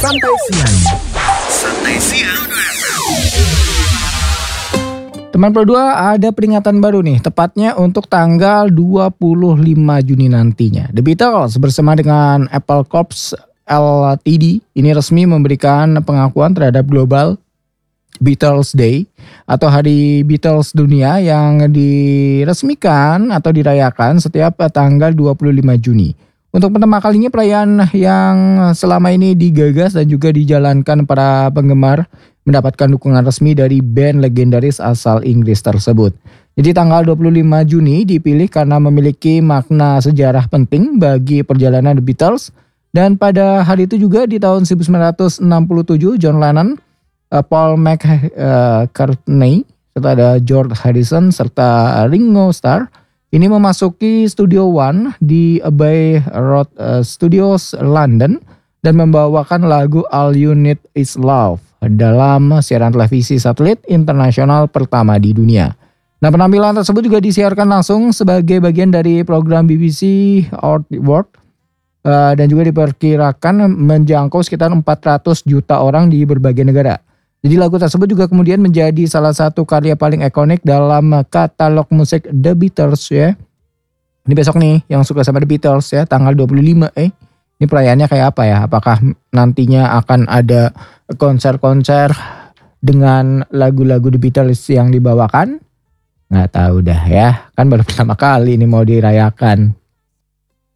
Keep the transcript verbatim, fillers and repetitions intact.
Santai Siang. Santai Siang. Teman Pro dua, ada peringatan baru nih, tepatnya untuk tanggal dua puluh lima Juni nantinya. The Beatles bersama dengan Apple Corps L T D ini resmi memberikan pengakuan terhadap Global Beatles Day atau Hari Beatles Dunia yang diresmikan atau dirayakan setiap tanggal dua puluh lima Juni. Untuk pertama kalinya perayaan yang selama ini digagas dan juga dijalankan para penggemar mendapatkan dukungan resmi dari band legendaris asal Inggris tersebut. Jadi tanggal dua puluh lima Juni dipilih karena memiliki makna sejarah penting bagi perjalanan The Beatles. Dan pada hari itu juga di tahun seribu sembilan ratus enam puluh tujuh John Lennon, Paul McCartney, serta ada George Harrison serta Ringo Starr ini memasuki Studio One di Abbey Road Studios London dan membawakan lagu All You Need Is Love dalam siaran televisi satelit internasional pertama di dunia. Nah, penampilan tersebut juga disiarkan langsung sebagai bagian dari program B B C Art World uh, dan juga diperkirakan menjangkau sekitar empat ratus juta orang di berbagai negara. Jadi lagu tersebut juga kemudian menjadi salah satu karya paling ikonik dalam katalog musik The Beatles ya. Ini besok nih yang suka sama The Beatles ya, tanggal dua puluh lima eh. Ini perayaannya kayak apa ya? Apakah nantinya akan ada konser-konser dengan lagu-lagu The Beatles yang dibawakan? Nggak tahu dah ya, kan baru pertama kali ini mau dirayakan.